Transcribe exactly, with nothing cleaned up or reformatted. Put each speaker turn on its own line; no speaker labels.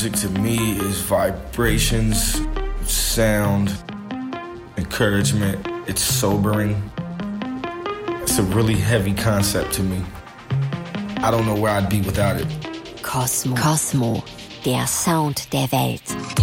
Music to me is vibrations, sound, encouragement. It's sobering. It's a really heavy concept to me. I don't know where I'd be without it.
Cosmo. Cosmo, der Sound der Welt.